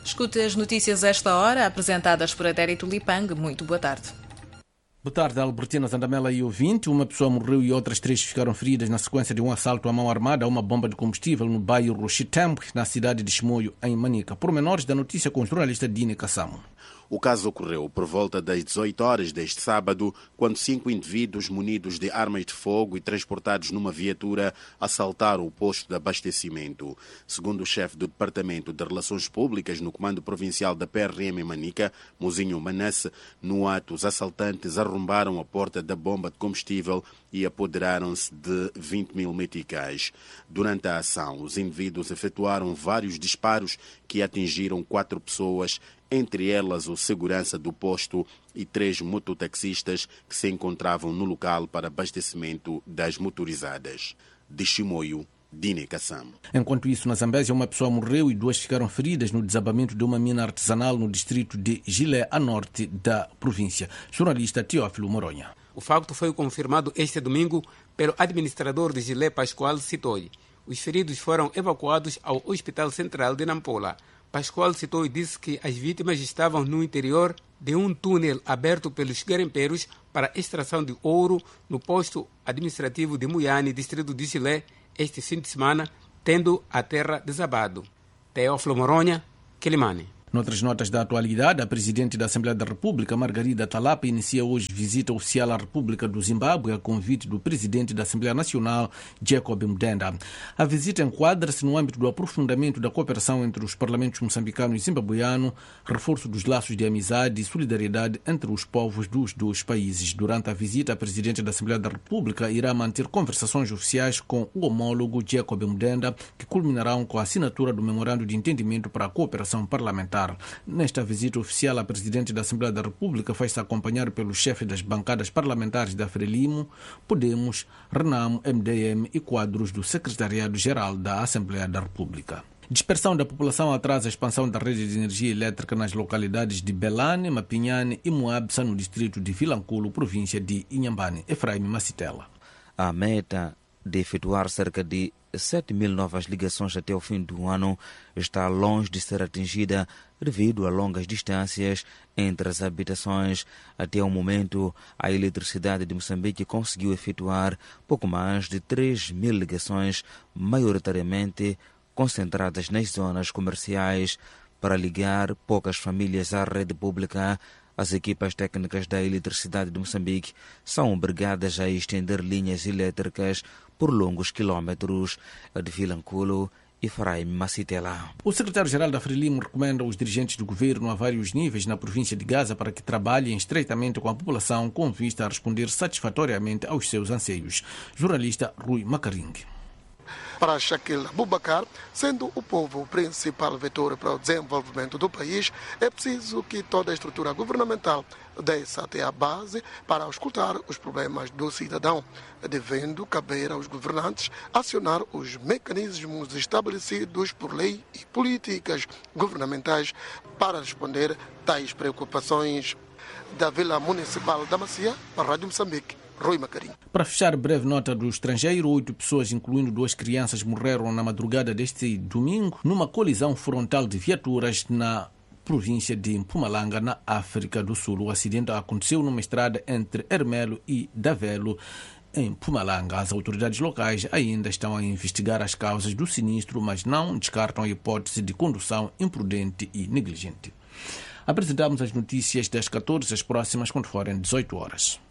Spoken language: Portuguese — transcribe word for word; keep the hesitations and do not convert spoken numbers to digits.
Escute as notícias a esta hora, apresentadas por Adélia Tulipang. Muito boa tarde. Boa tarde, Albertina Zandamela e ouvinte. Uma pessoa morreu e outras três ficaram feridas na sequência de um assalto à mão armada a uma bomba de combustível no bairro Chitembe, na cidade de Chimoio, em Manica. Pormenores da notícia com o jornalista Dini Kassamo. O caso ocorreu por volta das dezoito horas deste sábado, quando cinco indivíduos munidos de armas de fogo e transportados numa viatura assaltaram o posto de abastecimento. Segundo o chefe do Departamento de Relações Públicas no Comando Provincial da P R M em Manica, Mozinho Manasse, no ato os assaltantes arrombaram a porta da bomba de combustível e apoderaram-se de vinte mil meticais. Durante a ação, os indivíduos efetuaram vários disparos que atingiram quatro pessoas, entre elas o segurança do posto e três mototaxistas que se encontravam no local para abastecimento das motorizadas. De Chimoio, Dine Kassam. Enquanto isso, na Zambésia, uma pessoa morreu e duas ficaram feridas no desabamento de uma mina artesanal no distrito de Gilé, a norte da província. Jornalista Teófilo Moronha. O facto foi confirmado este domingo pelo administrador de Gilé, Pascoal Sitoi. Os feridos foram evacuados ao Hospital Central de Nampula. Pascoal Sitoi disse que as vítimas estavam no interior de um túnel aberto pelos garimpeiros para extração de ouro no posto administrativo de Muiane, distrito de Gilé, este fim de semana, tendo a terra desabado. Teófilo Moronha, Quilimane. Noutras notas da atualidade, a Presidente da Assembleia da República, Margarida Talapa, inicia hoje visita oficial à República do Zimbábue a convite do Presidente da Assembleia Nacional, Jacob Mdenda. A visita enquadra-se no âmbito do aprofundamento da cooperação entre os parlamentos moçambicano e zimbabueano, reforço dos laços de amizade e solidariedade entre os povos dos dois países. Durante a visita, a Presidente da Assembleia da República irá manter conversações oficiais com o homólogo Jacob Mdenda, que culminarão com a assinatura do Memorando de Entendimento para a Cooperação Parlamentar. Nesta visita oficial, a Presidente da Assembleia da República faz-se acompanhar pelo chefe das bancadas parlamentares da Frelimo, Podemos, Renamo, M D M e quadros do Secretariado-Geral da Assembleia da República. Dispersão da população atrasa a expansão da rede de energia elétrica nas localidades de Belane, Mapinhane e Moabsa, no distrito de Vilanculo, província de Inhambane. Efraim Macitela. A meta de efetuar cerca de sete mil novas ligações até o fim do ano está longe de ser atingida devido a longas distâncias entre as habitações. Até o momento, a Eletricidade de Moçambique conseguiu efetuar pouco mais de três mil ligações, maioritariamente concentradas nas zonas comerciais, para ligar poucas famílias à rede pública. As equipas técnicas da Eletricidade de Moçambique são obrigadas a estender linhas elétricas por longos quilómetros. De Vilanculo, Efraim Macitela. O secretário-geral da Frelimo recomenda aos dirigentes do governo a vários níveis na província de Gaza para que trabalhem estreitamente com a população com vista a responder satisfatoriamente aos seus anseios. Jornalista Rui Macaringue. Para Shakil Abubakar, sendo o povo o principal vetor para o desenvolvimento do país, é preciso que toda a estrutura governamental desça até a base para escutar os problemas do cidadão, devendo caber aos governantes acionar os mecanismos estabelecidos por lei e políticas governamentais para responder tais preocupações. Da Vila Municipal da Macia, para a Rádio Moçambique. Rui Macarinho. Para fechar, breve nota do estrangeiro, oito pessoas, incluindo duas crianças, morreram na madrugada deste domingo numa colisão frontal de viaturas na província de Mpumalanga, na África do Sul. O acidente aconteceu numa estrada entre Ermelo e Davelo, em Mpumalanga. As autoridades locais ainda estão a investigar as causas do sinistro, mas não descartam a hipótese de condução imprudente e negligente. Apresentamos as notícias das catorze, as próximas quando forem dezoito horas.